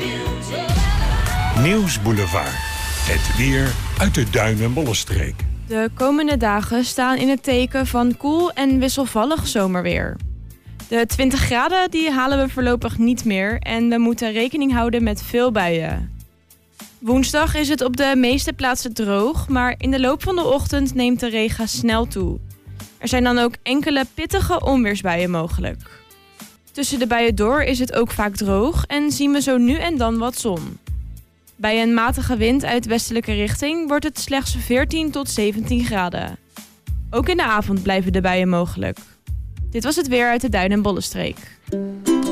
Nieuwsboulevard. Het weer uit de Duin- en Bollenstreek. De komende dagen staan in het teken van koel en wisselvallig zomerweer. De 20 graden die halen we voorlopig niet meer en we moeten rekening houden met veel buien. Woensdag is het op de meeste plaatsen droog, maar in de loop van de ochtend neemt de regen snel toe. Er zijn dan ook enkele pittige onweersbuien mogelijk. Tussen de buien door is het ook vaak droog en zien we zo nu en dan wat zon. Bij een matige wind uit westelijke richting wordt het slechts 14 tot 17 graden. Ook in de avond blijven de buien mogelijk. Dit was het weer uit de Duin- en Bollenstreek.